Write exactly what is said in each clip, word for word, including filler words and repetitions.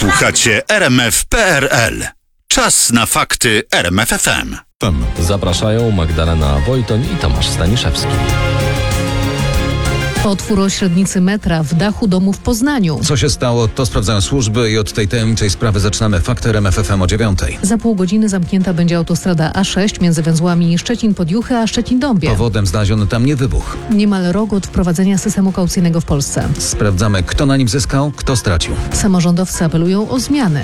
Słuchacie R M F kropka P R L. Czas na fakty R M F F M. Zapraszają Magdalena Wojtoń i Tomasz Staniszewski. Otwór o średnicy metra w dachu domu w Poznaniu. Co się stało, to sprawdzają służby i od tej tajemniczej sprawy zaczynamy fakty R M F F M o dziewiątej. Za pół godziny zamknięta będzie autostrada A sześć między węzłami Szczecin-Podjuchy a Szczecin-Dąbie. Powodem znaleziono tam nie wybuch. Niemal rok od wprowadzenia systemu kaucyjnego w Polsce. Sprawdzamy, kto na nim zyskał, kto stracił. Samorządowcy apelują o zmiany.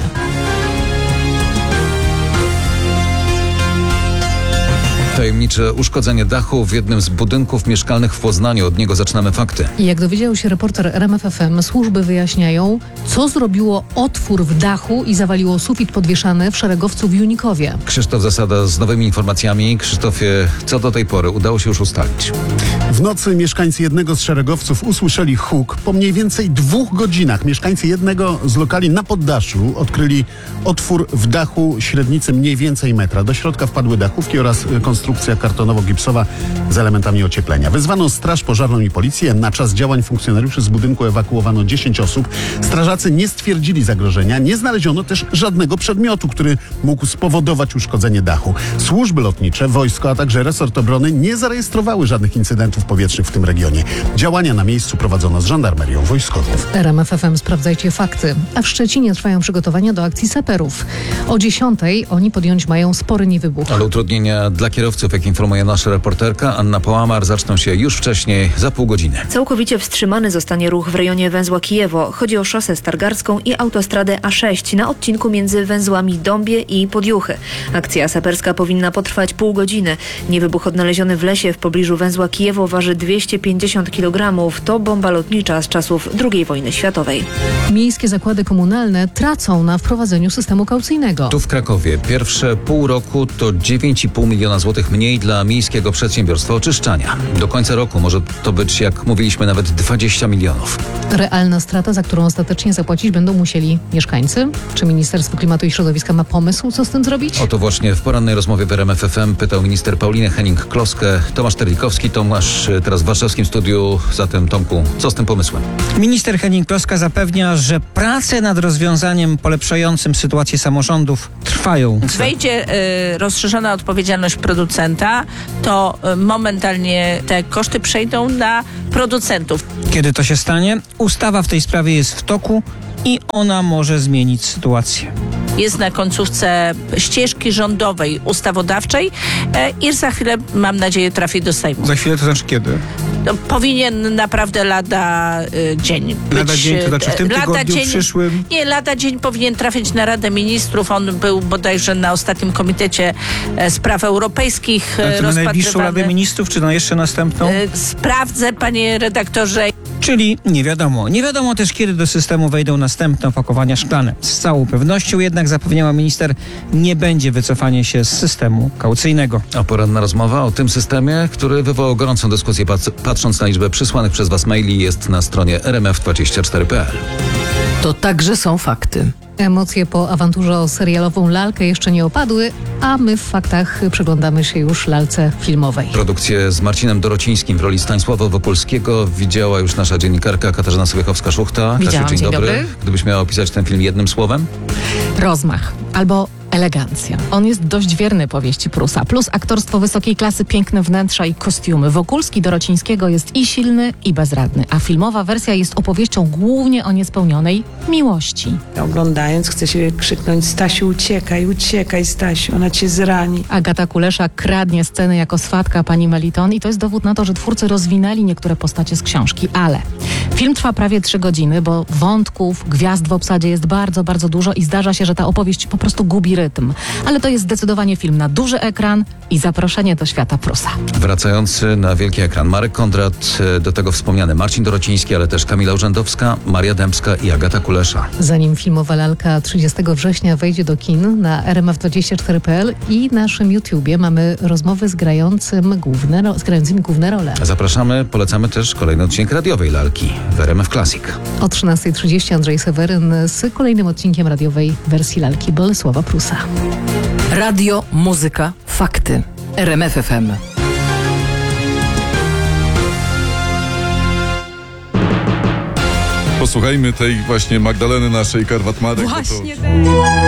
Tajemnicze uszkodzenie dachu w jednym z budynków mieszkalnych w Poznaniu. Od niego zaczynamy fakty. I jak dowiedział się reporter R M F F M, służby wyjaśniają, co zrobiło otwór w dachu i zawaliło sufit podwieszany w Szeregowcu w Junikowie. Krzysztof Zasada z nowymi informacjami. Krzysztofie, co do tej pory udało się już ustalić? W nocy mieszkańcy jednego z szeregowców usłyszeli huk. Po mniej więcej dwóch godzinach mieszkańcy jednego z lokali na poddaszu odkryli otwór w dachu średnicy mniej więcej metra. Do środka wpadły dachówki oraz konstrukcja kartonowo-gipsowa z elementami ocieplenia. Wezwano straż pożarną i policję. Na czas działań funkcjonariuszy z budynku ewakuowano dziesięć osób. Strażacy nie stwierdzili zagrożenia. Nie znaleziono też żadnego przedmiotu, który mógł spowodować uszkodzenie dachu. Służby lotnicze, wojsko, a także resort obrony nie zarejestrowały żadnych incydentów powietrznych w tym regionie. Działania na miejscu prowadzono z żandarmerią wojskową. R M F F M sprawdzajcie fakty. A w Szczecinie trwają przygotowania do akcji saperów. O dziesiątej oni podjąć mają spory niewybuch. Ale utrudnienia dla kierowców, jak informuje nasza reporterka Anna Połamar, zaczną się już wcześniej, za pół godziny. Całkowicie wstrzymany zostanie ruch w rejonie węzła Kijewo. Chodzi o szosę Stargardzką i autostradę A sześć na odcinku między węzłami Dąbie i Podjuchy. Akcja saperska powinna potrwać pół godziny. Niewybuch odnaleziony w lesie w pobliżu węzła Kijewo waży dwieście pięćdziesiąt kilogramów. To bomba lotnicza z czasów drugiej wojny światowej. Miejskie zakłady komunalne tracą na wprowadzeniu systemu kaucyjnego. Tu w Krakowie pierwsze pół roku to dziewięć i pół miliona złotych mniej dla miejskiego przedsiębiorstwa oczyszczania. Do końca roku może to być, jak mówiliśmy, nawet dwadzieścia milionów. Realna strata, za którą ostatecznie zapłacić będą musieli mieszkańcy? Czy Ministerstwo Klimatu i Środowiska ma pomysł, co z tym zrobić? O to właśnie w porannej rozmowie w R M F F M pytał minister Paulinę Hennig-Kloskę. Tomasz Terlikowski, Tomasz teraz w warszawskim studiu. Zatem, Tomku, co z tym pomysłem? Minister Hennig-Kloska zapewnia, że prace nad rozwiązaniem polepszającym sytuację samorządów trwają. Wejdzie y, rozszerzona odpowiedzialność producenta, to y, momentalnie te koszty przejdą na producentów. Kiedy to się stanie? Ustawa w tej sprawie jest w toku i ona może zmienić sytuację. Jest na końcówce ścieżki rządowej, ustawodawczej e, i za chwilę, mam nadzieję, trafi do Sejmu. Za chwilę to znaczy kiedy? No, powinien naprawdę lada y, dzień być. Lada dzień, to znaczy w tym lada tygodniu dzień, przyszłym? Nie, lada dzień powinien trafić na Radę Ministrów. On był bodajże na ostatnim Komitecie e, Spraw Europejskich Ale to na rozpatrywany. najbliższą Radę Ministrów, czy na jeszcze następną? E, sprawdzę, panie redaktorze. Czyli nie wiadomo. Nie wiadomo też, kiedy do systemu wejdą następne opakowania szklane. Z całą pewnością jednak, zapewniała minister, nie będzie wycofania się z systemu kaucyjnego. A poranna rozmowa o tym systemie, który wywołał gorącą dyskusję, patrząc na liczbę przysłanych przez was maili, jest na stronie R M F dwadzieścia cztery kropka P L. To także są fakty. Emocje po awanturze o serialową lalkę jeszcze nie opadły, a my w faktach przyglądamy się już lalce filmowej. Produkcję z Marcinem Dorocińskim w roli Stanisława Wokulskiego widziała już nasza dziennikarka Katarzyna Sobiechowska-Szuchta. Widziałam, Kasiu, dzień, dzień dobry. dobry. Gdybyś miała opisać ten film jednym słowem? Rozmach albo elegancja. On jest dość wierny powieści Prusa. Plus aktorstwo wysokiej klasy, piękne wnętrza i kostiumy. Wokulski Dorocińskiego jest i silny, i bezradny. A filmowa wersja jest opowieścią głównie o niespełnionej miłości. Oglądając chce się krzyknąć: Stasiu, uciekaj, uciekaj, Stasiu, ona cię zrani. Agata Kulesza kradnie scenę jako swatka pani Meliton i to jest dowód na to, że twórcy rozwinęli niektóre postacie z książki. Ale film trwa prawie trzy godziny, bo wątków, gwiazd w obsadzie jest bardzo, bardzo dużo i zdarza się, że ta opowieść po prostu gubi rytm. Ale to jest zdecydowanie film na duży ekran i zaproszenie do świata Prusa. Wracający na wielki ekran Marek Kondrat, do tego wspomniany Marcin Dorociński, ale też Kamila Urzędowska, Maria Dębska i Agata Kulesza. Zanim filmowa lalka trzydziestego września wejdzie do kin, na R M F dwadzieścia cztery kropka P L i naszym YouTubie mamy rozmowy z grającym główne, z grającymi główne role. Zapraszamy, polecamy też kolejny odcinek radiowej lalki w R M F Classic. O trzynastej trzydzieści Andrzej Seweryn z kolejnym odcinkiem radiowej wersji lalki Bolesława Prusa. Radio, muzyka, fakty. R M F F M. posłuchajmy tej właśnie Magdaleny naszej Karwat Marek. Właśnie tej.